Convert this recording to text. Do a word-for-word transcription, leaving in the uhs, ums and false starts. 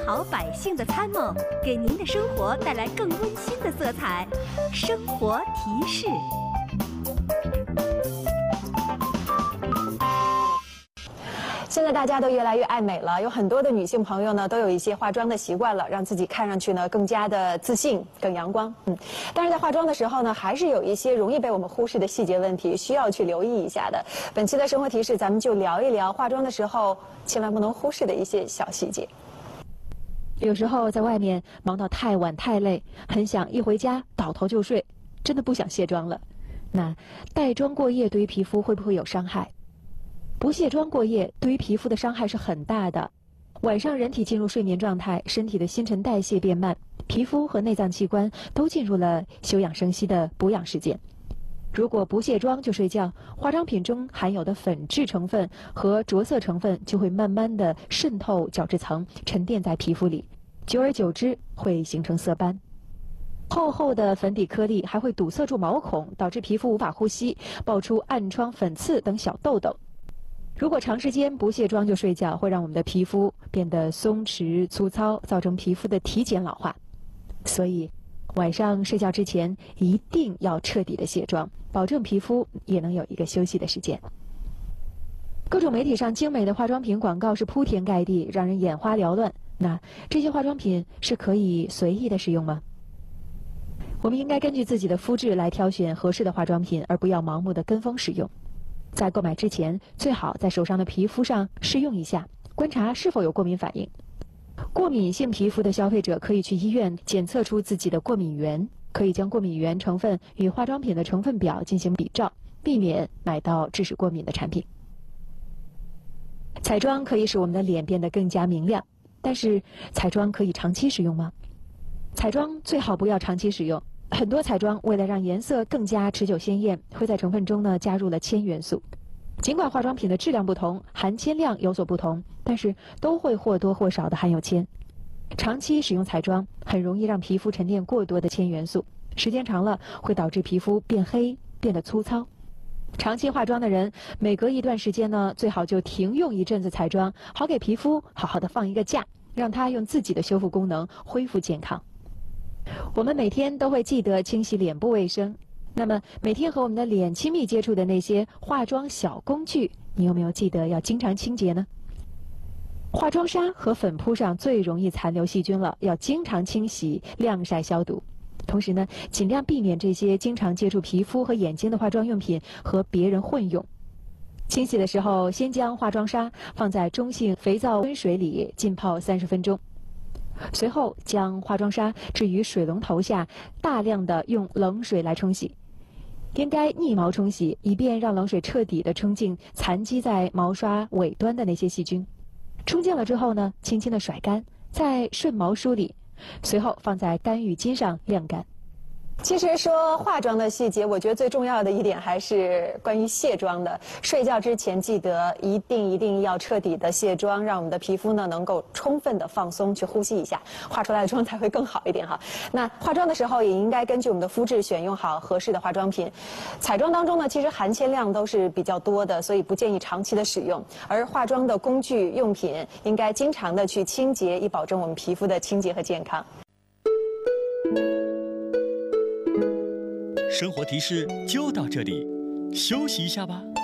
好百姓的参谋，给您的生活带来更温馨的色彩。生活提示。 现在大家都越来越爱美了，有很多的女性朋友呢都有一些化妆的习惯了，让自己看上去呢更加的自信、更阳光。嗯，但是在化妆的时候呢，还是有一些容易被我们忽视的细节问题，需要去留意一下的。本期的生活提示，咱们就聊一聊化妆的时候千万不能忽视的一些小细节。 有时候在外面忙到太晚太累，很想一回家倒头就睡，真的不想卸妆了。那带妆过夜对于皮肤会不会有伤害？不卸妆过夜对于皮肤的伤害是很大的。晚上人体进入睡眠状态，身体的新陈代谢变慢，皮肤和内脏器官都进入了休养生息的补养时间。如果不卸妆就睡觉，化妆品中含有的粉质成分和着色成分就会慢慢的渗透角质层，沉淀在皮肤里，久而久之会形成色斑。厚厚的粉底颗粒还会堵塞住毛孔，导致皮肤无法呼吸，爆出暗疮、粉刺等小痘痘。如果长时间不卸妆就睡觉，会让我们的皮肤变得松弛粗糙，造成皮肤的体检老化。所以晚上睡觉之前一定要彻底的卸妆，保证皮肤也能有一个休息的时间。各种媒体上精美的化妆品广告是铺天盖地，让人眼花缭乱。那这些化妆品是可以随意的使用吗？我们应该根据自己的肤质来挑选合适的化妆品，而不要盲目的跟风使用。在购买之前，最好在手上的皮肤上试用一下，观察是否有过敏反应。过敏性皮肤的消费者可以去医院检测出自己的过敏源，可以将过敏原成分与化妆品的成分表进行比照，避免买到致使过敏的产品。彩妆可以使我们的脸变得更加明亮，但是彩妆可以长期使用吗？彩妆最好不要长期使用。很多彩妆为了让颜色更加持久鲜艳，会在成分中呢加入了铅元素。尽管化妆品的质量不同，含铅量有所不同，但是都会或多或少的含有铅。长期使用彩妆很容易让皮肤沉淀过多的铅元素，时间长了会导致皮肤变黑，变得粗糙。长期化妆的人，每隔一段时间呢，最好就停用一阵子彩妆，好给皮肤好好的放一个假，让它用自己的修复功能恢复健康。我们每天都会记得清洗脸部卫生，那么每天和我们的脸亲密接触的那些化妆小工具，你有没有记得要经常清洁呢？化妆纱和粉扑上最容易残留细菌了，要经常清洗、晾晒消毒。同时呢，尽量避免这些经常接触皮肤和眼睛的化妆用品和别人混用。清洗的时候，先将化妆纱放在中性肥皂温水里浸泡三十分钟。随后将化妆纱置于水龙头下，大量的用冷水来冲洗，应该逆毛冲洗，以便让冷水彻底的冲净残积在毛刷尾端的那些细菌。冲净了之后呢，轻轻的甩干，再顺毛梳理，随后放在干浴巾上晾干。 其实说化妆的细节，我觉得最重要的一点还是关于卸妆的。睡觉之前记得一定一定要彻底的卸妆，让我们的皮肤呢能够充分的放松，去呼吸一下，化出来的妆才会更好一点哈。那化妆的时候也应该根据我们的肤质选用好合适的化妆品。彩妆当中呢，其实含铅量都是比较多的，所以不建议长期的使用。而化妆的工具用品应该经常的去清洁，以保证我们皮肤的清洁和健康。 生活提示就到这里，休息一下吧。